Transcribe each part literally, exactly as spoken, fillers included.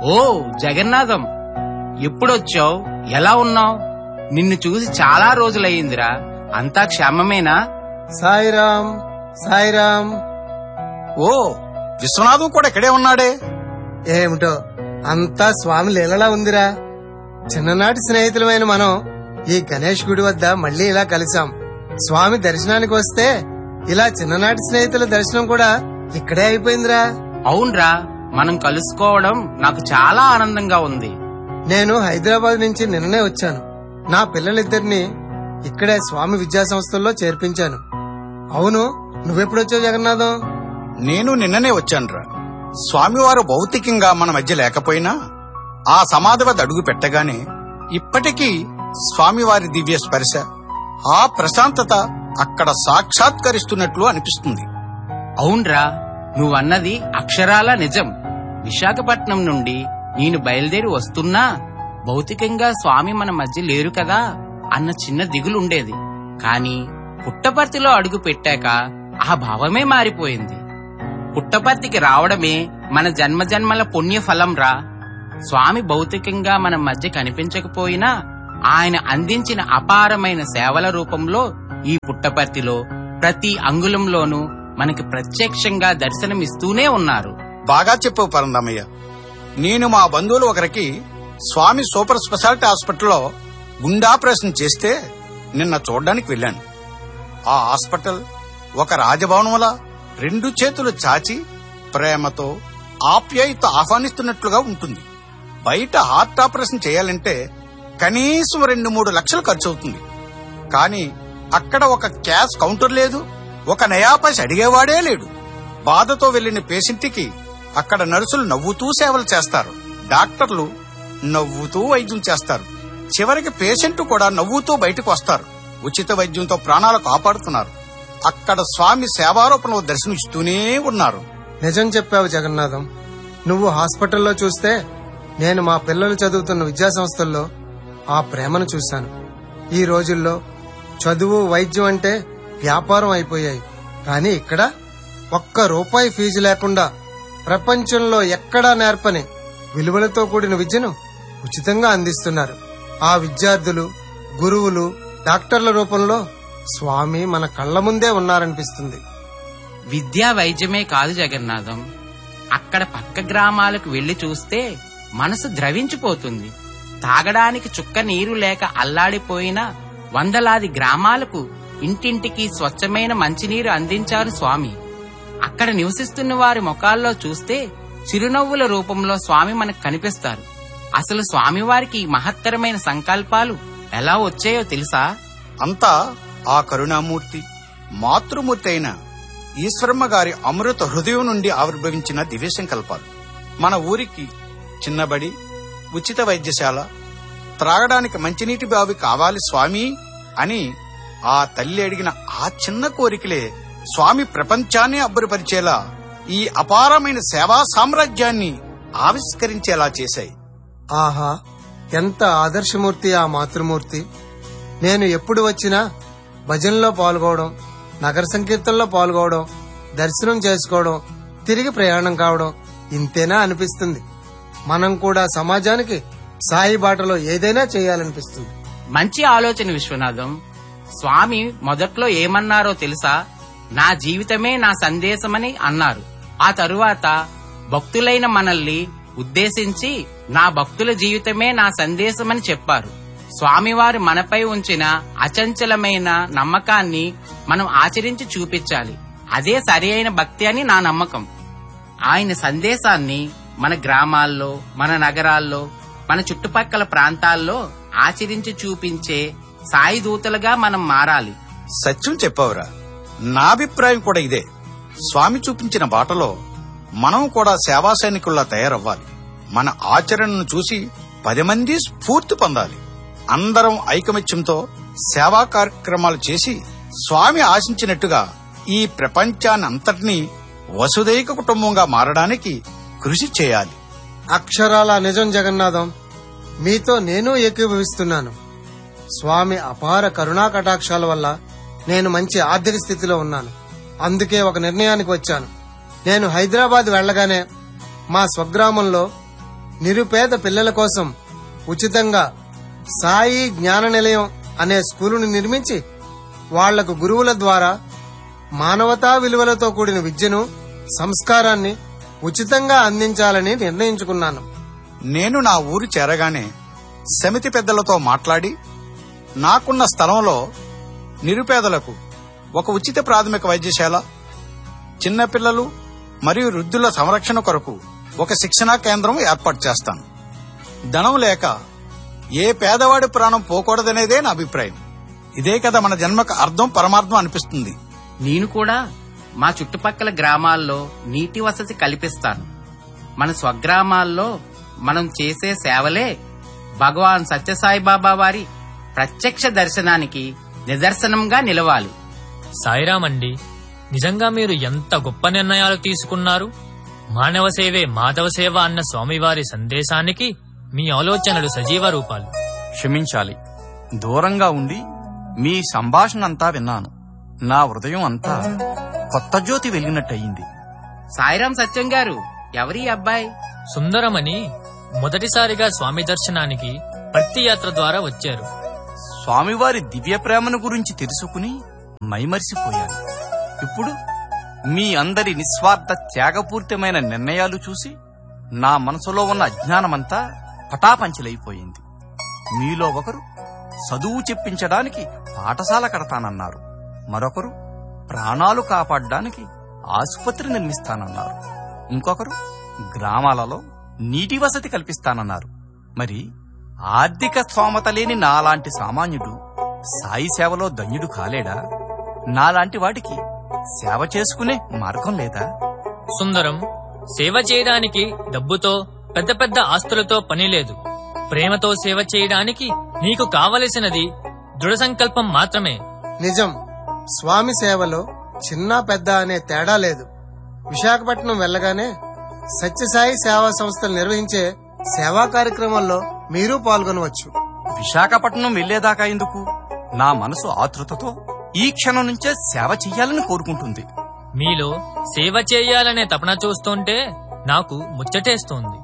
ఓ జగన్నాథం, ఎప్పుడొచ్చావు? ఎలా ఉన్నావు? నిన్ను చూసి చాలా రోజులయ్యిందిరా. అంతా క్షేమమేనా? సాయిరాం సాయిరాం. ఓ విశ్వనాథం కూడా ఇక్కడే ఉన్నాడే. ఏమిటో అంతా స్వామి లీలలా ఉందిరా. చిన్ననాటి స్నేహితులమైన మనం ఈ గణేష్ గుడి వద్ద మళ్లీ ఇలా కలిసాం. స్వామి దర్శనానికి వస్తే ఇలా చిన్ననాటి స్నేహితుల దర్శనం కూడా ఇక్కడే అయిపోయిందిరా. అవునరా, మనం కలుసుకోవడం నాకు చాలా ఆనందంగా ఉంది. నేను హైదరాబాద్ నుంచి నిన్ననే వచ్చాను. నా పిల్లలిద్దరిని ఇక్కడే స్వామి విద్యా సంస్థల్లో చేర్పించాను. అవును, నువ్వెప్పుడొచ్చావు జగన్నాథం? నేను నిన్ననే వచ్చానురా. స్వామివారు భౌతికంగా మన మధ్య లేకపోయినా ఆ సమాధి వద్ద అడుగు పెట్టగానే ఇప్పటికీ స్వామివారి దివ్య స్పర్శ, ఆ ప్రశాంతత అక్కడ సాక్షాత్కరిస్తున్నట్లు అనిపిస్తుంది. అవునరా, నువ్వన్నది అక్షరాల నిజం. విశాఖపట్నం నుండి నేను బయలుదేరి వస్తున్నా భౌతికంగా స్వామి మన మధ్య లేరు కదా అన్న చిన్న దిగులుండేది. కాని పుట్టపర్తిలో అడుగు పెట్టాక ఆ భావమే మారిపోయింది. పుట్టపర్తికి రావడమే మన జన్మజన్మల పుణ్య ఫలం రా. స్వామి భౌతికంగా మన మధ్య కనిపించకపోయినా ఆయన అందించిన అపారమైన సేవల రూపంలో ఈ పుట్టపర్తిలో ప్రతి అంగుళంలోనూ మనకి ప్రత్యక్షంగా దర్శనమిస్తూనే ఉన్నారు. బాగా చెప్పావు పరందమయ్య. నేను మా బంధువులు ఒకరికి స్వామి సూపర్ స్పెషాలిటీ హాస్పిటల్లో గుండాపరేషన్ చేస్తే నిన్న చూడ్డానికి వెళ్ళాను. ఆ హాస్పిటల్ ఒక రాజభవనంలా రెండు చేతులు చాచి ప్రేమతో ఆప్యాయత ఆహ్వానిస్తున్నట్లుగా ఉంటుంది. బయట హార్ట్ ఆపరేషన్ చేయాలంటే కనీసం రెండు మూడు లక్షలు ఖర్చు అవుతుంది. కానీ అక్కడ ఒక క్యాష్ కౌంటర్ లేదు, ఒక నయాపైస అడిగేవాడే లేడు. బాధతో వెళ్లిన పేషెంట్కి అక్కడ నర్సులు నవ్వుతూ సేవలు చేస్తారు, డాక్టర్లు నవ్వుతూ వైద్యం చేస్తారు. చివరికి పేషెంట్ కూడా నవ్వుతూ బయటకు వస్తారు. ఉచిత వైద్యంతో ప్రాణాలు కాపాడుతున్నారు. అక్కడ స్వామి సేవారూపంలో దర్శనం ఇస్తూనే ఉన్నారు. నిజం చెప్పావు జగన్నాథం. నువ్వు హాస్పిటల్లో చూస్తే నేను మా పిల్లలు చదువుతున్న విద్యా సంస్థల్లో ఆ ప్రేమను చూశాను. ఈ రోజుల్లో చదువు వైద్యం అంటే వ్యాపారం అయిపోయాయి. కానీ ఇక్కడ ఒక్క రూపాయి ఫీజు లేకుండా ప్రపంచంలో ఎక్కడా నేర్పని విలువలతో కూడిన విద్యను ఉచితంగా అందిస్తున్నారు. ఆ విద్యార్థులు, గురువులు, డాక్టర్ల రూపంలో స్వామి మన కళ్ల ముందే ఉన్నారనిపిస్తుంది. విద్యా వైద్యమే కాదు జగన్నాథం, అక్కడ పక్క గ్రామాలకు వెళ్లి చూస్తే మనసు ద్రవించిపోతుంది. తాగడానికి చుక్క నీరు లేక అల్లాడిపోయిన వందలాది గ్రామాలకు ఇంటింటికి స్వచ్ఛమైన మంచినీరు అందించారు స్వామి. అక్కడ నివసిస్తున్న వారి ముఖాల్లో చూస్తే చిరునవ్వుల రూపంలో స్వామి మనకు కనిపిస్తారు. అసలు స్వామివారికి మహత్తరమైన సంకల్పాలు ఎలా వచ్చాయో తెలుసా? అంతా ఆ కరుణామూర్తి, మాతృమూర్తి అయిన ఈశ్వరమ్మ గారి అమృత హృదయం నుండి ఆవిర్భవించిన దివ్య సంకల్పాలు. మన ఊరికి చిన్నబడి, ఉచిత వైద్యశాల, త్రాగడానికి మంచినీటి బావి కావాలి స్వామి అని ఆ తల్లి అడిగిన ఆ చిన్న కోరికలే స్వామి ప్రపంచాన్ని అబ్బురపరిచేలా, ఈ అపారమైన సేవా సామ్రాజ్యాన్ని ఆవిష్కరించేలా చేశాయి. ఆహా, ఎంత ఆదర్శమూర్తి ఆ మాతృమూర్తి. నేను ఎప్పుడు వచ్చినా భజనలో పాల్గొవడం, నగర సంకీర్తనలో పాల్గొవడం, దర్శనం చేసుకోవడం, తిరిగి ప్రయాణం కావడం ఇంతేనా అనిపిస్తుంది. మనం కూడా సమాజానికి సాయి బాటలో ఏదైనా చేయాలనిపిస్తుంది. మంచి ఆలోచన విశ్వనాథం. స్వామి మొదట్లో ఏమన్నారో తెలుసా? నా జీవితమే నా సందేశమని అన్నారు. ఆ తరువాత భక్తులైన మనల్ని ఉద్దేశించి నా భక్తుల జీవితమే నా సందేశమని చెప్పారు. స్వామివారు మనపై ఉంచిన అచంచలమైన నమ్మకాన్ని మనం ఆచరించి చూపించాలి. అదే సరి అయిన భక్తి అని నా నమ్మకం. ఆయన సందేశాన్ని మన గ్రామాల్లో, మన నగరాల్లో, మన చుట్టుపక్కల ప్రాంతాల్లో ఆచరించి చూపించే సాయి దూతలుగా మనం మారాలి. సత్యం చెప్పావురా. నా అభిప్రాయం కూడా ఇదే. స్వామి చూపించిన బాటలో మనం కూడా సేవా సైనికుల్లా తయారవ్వాలి. మన ఆచరణను చూసి పది మంది స్ఫూర్తి పొందాలి. అందరం ఐకమత్యంతో సేవా కార్యక్రమాలు చేసి స్వామి ఆశించినట్టుగా ఈ ప్రపంచాన్ని అంతటినీ వసుదైక కుటుంబంగా మారడానికి కృషి చేయాలి. అక్షరాల నిజం జగన్నాథం. మీతో నేను ఏకీభవిస్తున్నాను. స్వామి అపార కరుణా కటాక్షాల వల్ల నేను మంచి ఆర్థిక స్థితిలో ఉన్నాను. అందుకే ఒక నిర్ణయానికి వచ్చాను. నేను హైదరాబాద్ వెళ్లగానే మా స్వగ్రామంలో నిరుపేద పిల్లల కోసం ఉచితంగా సాయి జ్ఞాన నిలయం అనే స్కూలును నిర్మించి వాళ్లకు గురువుల ద్వారా మానవతా విలువలతో కూడిన విద్యను, సంస్కారాన్ని ఉచితంగా అందించాలని నిర్ణయించుకున్నాను. నేను నా ఊరు చేరగానే సమితి పెద్దలతో మాట్లాడి నాకున్న స్థలంలో నిరుపేదలకు ఒక ఉచిత ప్రాథమిక వైద్యశాల, చిన్నపిల్లలు మరియు వృద్ధుల సంరక్షణ కొరకు ఒక శిక్షణా కేంద్రం ఏర్పాటు చేస్తాను. ధనం లేక ఏ పేదవాడి ప్రాణం పోకూడదనేదే నా అభిప్రాయం. ఇదే కదా మన జన్మకు అర్థం, పరమార్థం అనిపిస్తుంది. నేను కూడా మా చుట్టుపక్కల గ్రామాల్లో నీటి వసతి కల్పిస్తాను. మన స్వగ్రామాల్లో మనం చేసే సేవలే భగవాన్ సత్యసాయిబాబా వారి ప్రత్యక్ష దర్శనానికి నిదర్శనంగా నిలవాలి. సాయిరామ్ అండి, నిజంగా మీరు ఎంత గొప్ప నిర్ణయాలు తీసుకున్నారు. మానవ సేవే మాధవ సేవ అన్న స్వామివారి సందేశానికి మీ ఆలోచనలు సజీవ రూపాలు. క్షమించాలి, దూరంగా ఉండి మీ సంభాషణంతా విన్నాను. నా హృదయం అంతా కొత్త జ్యోతి వెలిగినట్టయింది. సాయిరాం సత్యం గారు, ఎవరి అబ్బాయి? సుందరమని మొదటిసారిగా స్వామి దర్శనానికి భక్తి యాత్ర ద్వారా వచ్చారు. స్వామివారి దివ్య ప్రేమను గురించి తెలుసుకుని మైమరిసిపోయాను. ఇప్పుడు మీ అందరి నిస్వార్థ త్యాగపూరితమైన నిర్ణయాలు చూసి నా మనసులో ఉన్న అజ్ఞానమంతా పటాపంచలైపోయింది. మీలో ఒకరు చదువు చెప్పించడానికి పాఠశాల కడతానన్నారు, మరొకరు ప్రాణాలు కాపాడడానికి ఆసుపత్రి నిర్మిస్తానన్నారు, ఇంకొకరు గ్రామాలలో నీటి వసతి కల్పిస్తానన్నారు. మరి ఆర్థిక స్తోమత లేని నాలాంటి సామాన్యుడు సాయి సేవలో ధన్యుడు కాలేడా? నాలాంటి వాడికి సేవ చేసుకునే మార్గం లేదా? సుందరం, సేవ చేయడానికి డబ్బుతో, పెద్ద పెద్ద ఆస్తులతో పని లేదు. ప్రేమతో సేవ చేయడానికి నీకు కావలసినది దృఢ సంకల్పం మాత్రమే. నిజం. స్వామి సేవలో చిన్న పెద్ద అనే తేడా లేదు. విశాఖపట్నం వెళ్లగానే సత్యసాయి సేవా సంస్థలు నిర్వహించే సేవా కార్యక్రమాల్లో మీరు పాల్గొనవచ్చు. విశాఖపట్నం వెళ్లేదాకా ఎందుకు? నా మనసు ఆతృతతో ఈ క్షణం నుంచే సేవ చెయ్యాలని కోరుకుంటుంది. మీలో సేవ చేయాలనే తపన చూస్తుంటే నాకు ముచ్చటేస్తోంది.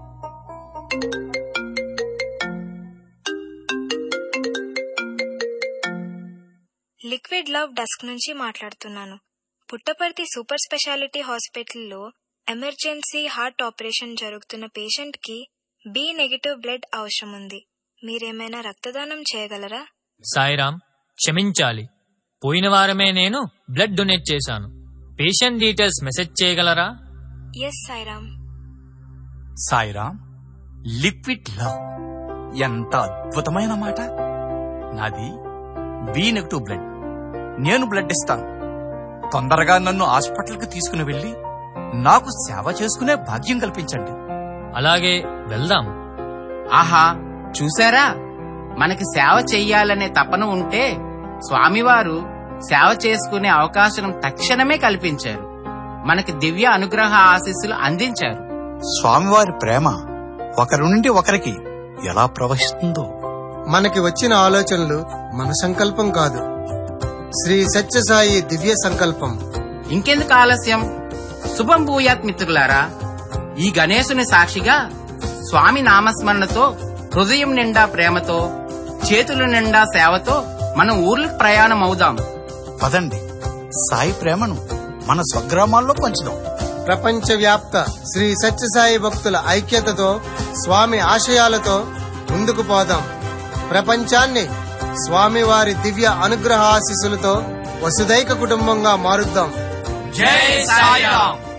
లిక్విడ్ లవ్ డెస్క్ నుంచి మాట్లాడుతున్నాను. పుట్టపర్తి సూపర్ స్పెషాలిటీ హాస్పిటల్లో ఎమర్జెన్సీ హార్ట్ ఆపరేషన్ జరుగుతున్న పేషెంట్ కి బి నెగిటివ్ బ్లడ్ అవసరం ఉంది. మీరేమైనా రక్తదానం చేయగలరా? సాయిరామ్, క్షమించాలి, పోయిన వారమే నేను బ్లడ్ డొనేట్ చేశాను. పేషెంట్ డీటెయిల్స్ మెసేజ్ చేయగలరా? Yes Sairam. Sairam, liquid love ఎంత అద్భుతమైన మాట. నాది బి నెగిటివ్ బ్లడ్. నేను బ్లడ్ ఇస్తాను. తొందరగా నన్ను హాస్పిటల్కి తీసుకుని వెళ్లి నాకు సేవ చేసుకునే భాగ్యం కల్పించండి. అలాగే, వెళ్దాం. ఆహా, చూసారా, మనకి సేవ చెయ్యాలనే తపన ఉంటే స్వామివారు సేవ చేసుకునే అవకాశం తక్షణమే కల్పించారు. మనకి దివ్య అనుగ్రహ ఆశీస్సులు అందించారు. స్వామివారి ప్రేమ ఒకరి నుండి ఒకరికి ఎలా ప్రవహిస్తుందో. మనకి వచ్చిన ఆలోచనలు మన సంకల్పం కాదు, శ్రీ సత్యసాయి దివ్య సంకల్పం. ఇంకెందుకు ఆలస్యం? శుభం భూయాత్ మిత్రులారా. ఈ గణేశుని సాక్షిగా స్వామి నామస్మరణతో, హృదయం నిండా ప్రేమతో, చేతుల నిండా సేవతో మనం ఊర్లకు ప్రయాణం అవుదాం. పదండి, సాయి ప్రేమను మన స్వగ్రామాల్లో పంచుదాం. ప్రపంచ వ్యాప్త శ్రీ సత్యసాయి భక్తుల ఐక్యతతో, స్వామి ఆశయాలతో ముందుకు పోదాం. ప్రపంచాన్ని స్వామివారి దివ్య అనుగ్రహ ఆశీస్సులతో వసుదైక కుటుంబంగా మారుద్దాం. జై సాయిరామ్.